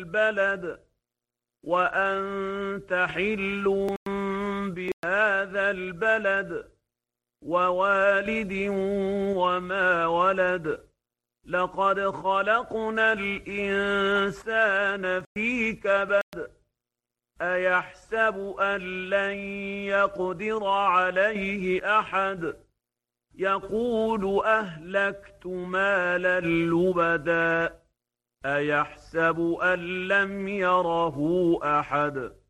البلد وأنت حل بهذا البلد ووالد وما ولد لقد خلقنا الإنسان في كبد أيحسب أن لن يقدر عليه أحد يقول أهلكت مالا لبدا أيحسب أن لم يره أحد